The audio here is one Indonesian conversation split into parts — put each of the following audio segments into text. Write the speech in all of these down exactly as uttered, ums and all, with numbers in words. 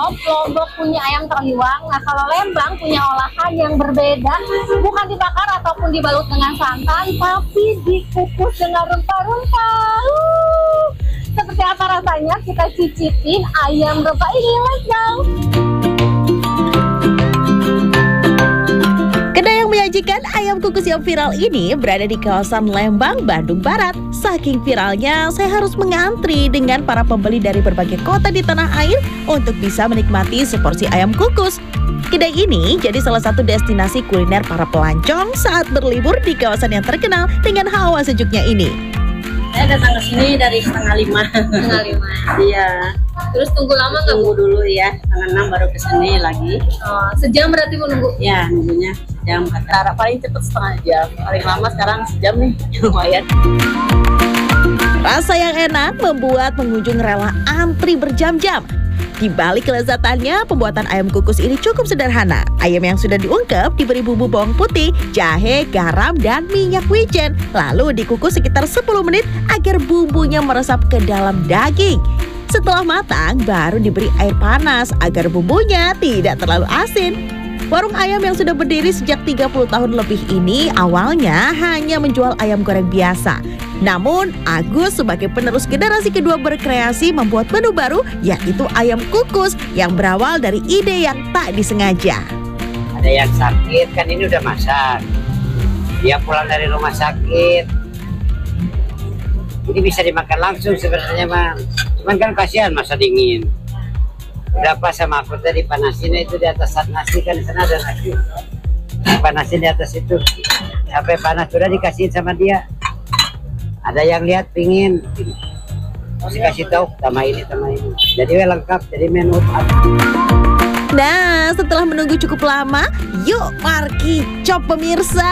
Lombok punya ayam teriwang. Nah, kalau Lembang punya olahan yang berbeda, bukan dibakar ataupun dibalut dengan santan, tapi dikukus dengan rempah-rempah. Uh, seperti apa rasanya? Kita cicipin ayam rempah ini, let's go! Kedai yang menyajikan ayam kukus yang viral ini berada di kawasan Lembang, Bandung Barat. Saking viralnya, saya harus mengantri dengan para pembeli dari berbagai kota di tanah air untuk bisa menikmati seporsi ayam kukus. Kedai ini jadi salah satu destinasi kuliner para pelancong saat berlibur di kawasan yang terkenal dengan hawa sejuknya ini. Saya datang ke sini dari setengah lima. Setengah lima. Iya. Terus tunggu lama nggak? Tunggu dulu ya, setengah enam baru ke sini lagi. Oh, sejam berarti menunggu? Ya, nunggunya sejam. Kata paling cepat setengah jam. Paling lama sekarang sejam nih, lumayan. Rasa yang enak membuat pengunjung rela antri berjam-jam. Di balik kelezatannya, pembuatan ayam kukus ini cukup sederhana. Ayam yang sudah diungkep diberi bumbu bawang putih, jahe, garam, dan minyak wijen. Lalu dikukus sekitar sepuluh menit agar bumbunya meresap ke dalam daging. Setelah matang, baru diberi air panas agar bumbunya tidak terlalu asin. Warung ayam yang sudah berdiri sejak tiga puluh tahun lebih ini awalnya hanya menjual ayam goreng biasa. Namun, Agus sebagai penerus generasi kedua berkreasi membuat menu baru, yaitu ayam kukus yang berawal dari ide yang tak disengaja. Ada yang sakit, kan ini udah masak. Dia pulang dari rumah sakit. Ini bisa dimakan langsung sebenarnya, Bang. Cuman kan kasihan masa dingin. Udah pas sama aku tadi panasin itu di atas nasi, kan di sana ada nasi. Panasin di atas itu. Sampai panas sudah dikasihin sama dia. Ada yang lihat pingin, masih kasih tahu sama ini sama ini. Jadi lengkap, jadi menu. Nah, setelah menunggu cukup lama, yuk marki cop pemirsa.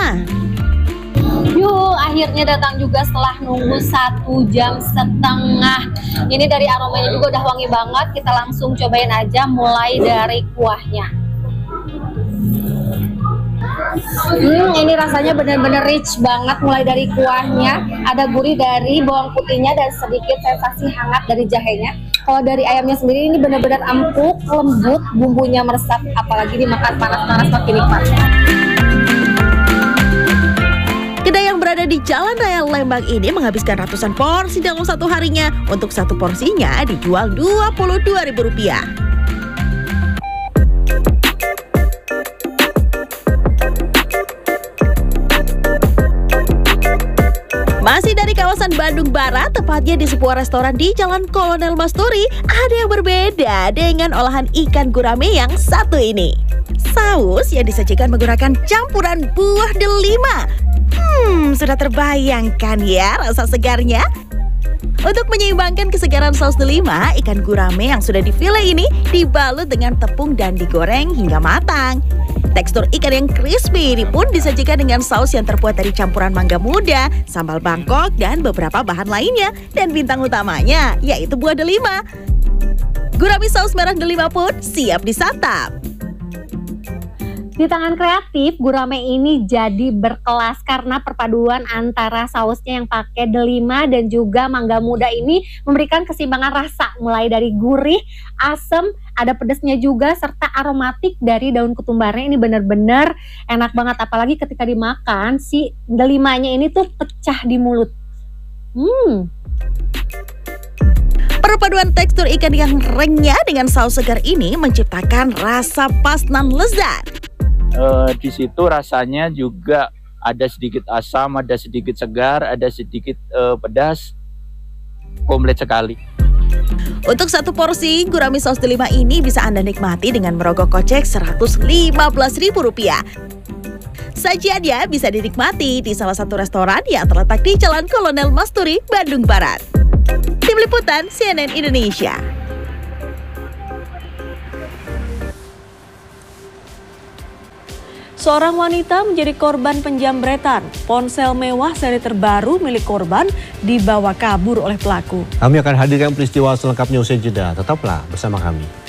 Yuk, akhirnya datang juga setelah nunggu satu jam setengah. Ini dari aromanya juga udah wangi banget. Kita langsung cobain aja, mulai dari kuahnya. Hmm, ini rasanya bener-bener rich banget, mulai dari kuahnya, ada gurih dari bawang putihnya dan sedikit sensasi hangat dari jahenya. Kalau dari ayamnya sendiri ini bener-bener empuk, lembut, bumbunya meresap, apalagi dimakan panas-panas makin nikmat. Kedai yang berada di Jalan Raya Lembang ini menghabiskan ratusan porsi dalam satu harinya. Untuk satu porsinya dijual dua puluh dua ribu rupiah. Masih dari kawasan Bandung Barat, tepatnya di sebuah restoran di Jalan Kolonel Masturi, ada yang berbeda dengan olahan ikan gurame yang satu ini. Saus yang disajikan menggunakan campuran buah delima. Hmm, sudah terbayangkan ya rasa segarnya? Untuk menyeimbangkan kesegaran saus delima, ikan gurame yang sudah difile ini dibalut dengan tepung dan digoreng hingga matang. Tekstur ikan yang crispy ini pun disajikan dengan saus yang terbuat dari campuran mangga muda, sambal Bangkok, dan beberapa bahan lainnya. Dan bintang utamanya yaitu buah delima. Gurame saus merah delima pun siap disantap. Di tangan kreatif, gurame ini jadi berkelas karena perpaduan antara sausnya yang pakai delima dan juga mangga muda ini memberikan keseimbangan rasa, mulai dari gurih, asam, ada pedasnya juga, serta aromatik dari daun ketumbarnya. Ini bener-bener enak banget, apalagi ketika dimakan si delimanya ini tuh pecah di mulut. Hmm. Perpaduan tekstur ikan yang renyah dengan saus segar ini menciptakan rasa pas nan lezat. Uh, di situ rasanya juga ada sedikit asam, ada sedikit segar, ada sedikit uh, pedas, komplit sekali. Untuk satu porsi gurame saus delima ini bisa Anda nikmati dengan merogoh kocek seratus lima belas ribu rupiah. Sajiannya bisa dinikmati di salah satu restoran yang terletak di Jalan Kolonel Masturi, Bandung Barat. Tim Liputan C N N Indonesia. Seorang wanita menjadi korban penjamretan. Ponsel mewah seri terbaru milik korban dibawa kabur oleh pelaku. Kami akan hadirkan peristiwa selengkapnya usai jeda. Tetaplah bersama kami.